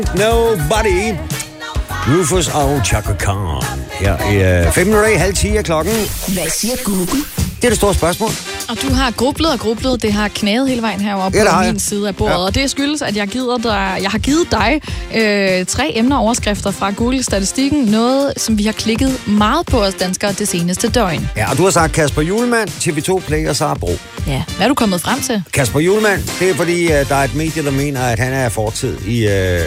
Nobody. Rufus og Chaka Khan. Her i 5 minutter i halv 10 af klokken. Hvad siger Google? Det er det store spørgsmål. Og du har grublet. Det har knaget hele vejen heroppe på min side af bordet. Ja. Og det skyldes, at jeg har givet dig 3 emneoverskrifter fra Google-statistikken. Noget, som vi har klikket meget på os danskere det seneste døgn. Ja, og du har sagt Kasper Hjulmand, TV2 Play og Sara Bro. Ja, hvad er du kommet frem til? Kasper Hjulmand, det er fordi, der er et medie, der mener, at han er fortid i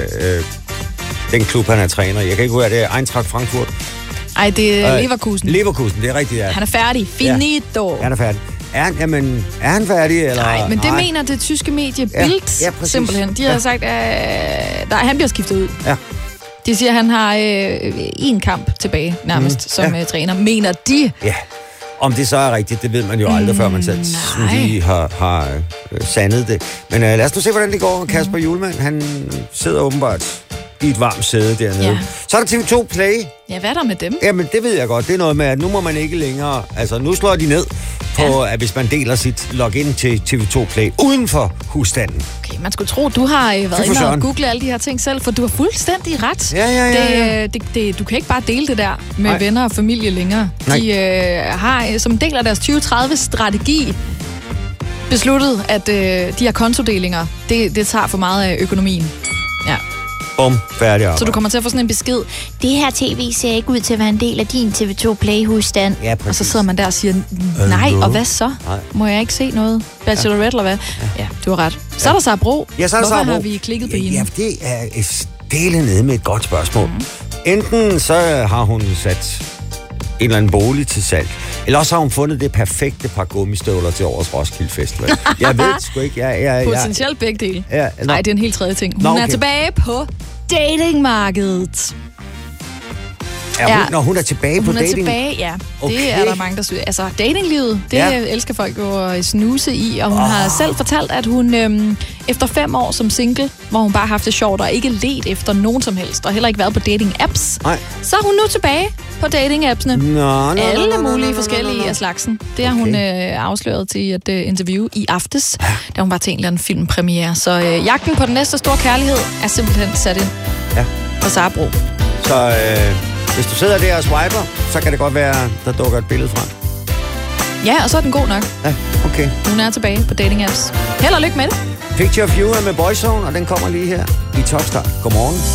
den klub, han er træner i. Jeg kan ikke høre, det er Eintracht Frankfurt. Ej, det er Leverkusen. Leverkusen, det er rigtigt, ja. Han er færdig. Finito. Ja, han er færdig. Er han færdig, eller? Nej, men det mener det tyske medie Bild simpelthen. De har sagt, at han bliver skiftet ud. Ja. De siger, at han har 1 kamp tilbage nærmest som træner. Mener de? Ja. Om det så er rigtigt, det ved man jo aldrig, før man selv lige har sandet det. Men lad os nu se, hvordan det går. Kasper Hjulmand, han sidder åbenbart i et varmt sæde dernede. Ja. Så er der TV2 Play. Ja, hvad er der med dem? Jamen, det ved jeg godt. Det er noget med, at nu må man ikke længere... Altså, nu slår de ned på, at hvis man deler sit login til TV2 Play uden for husstanden. Okay, man skulle tro, du har været inde og google alle de her ting selv, for du har fuldstændig ret. Ja. Du kan ikke bare dele det der med venner og familie længere. Nej. De har som del af deres 2030-strategi besluttet, at de her kontodelinger, det tager for meget af økonomien. Ja. Bum, færdig arbejde. Så du kommer til at få sådan en besked. Det her tv ser ikke ud til at være en del af din TV2 Play-husstand. Ja, og så sidder man der og siger, nej, og hvad så? Nej. Må jeg ikke se noget? Bachelorette eller hvad? Ja, du har ret. Så er der Sara Bro. Ja, så er der Sara Bro. Hvorfor har vi klikket på hende? Ja, det er stille nede med et godt spørgsmål. Enten så har hun sat en eller anden bolig til salg, eller også har hun fundet det perfekte par gummistøvler til årets Roskilde Festival. Jeg ved sgu ikke. Potentielt begge dele. Ja, nej, det er en helt tredje ting. Hun er tilbage på datingmarkedet. Når hun er tilbage på dating? Hun er tilbage, ja. Okay. Det er der mange, der synes. Altså, datinglivet, det elsker folk jo at snuse i, og hun har selv fortalt, at hun efter 5 år som single, hvor hun bare har haft det sjovt og ikke ledt efter nogen som helst, og heller ikke været på dating-apps, så er hun nu tilbage på dating-appsene. Alle mulige forskellige af slagsen. Det har hun afsløret til et interview i aftes, da hun var til en eller anden filmpremiere. Så jagten på den næste store kærlighed er simpelthen sat ind på Sara Bro. Så hvis du sidder der og swiper, så kan det godt være, der dukker et billede frem. Ja, og så er den god nok. Ja, okay. Hun er tilbage på dating-apps. Held og lykke med det. Picture of You er med Boyzone, og den kommer lige her i Topstart. Godmorgen.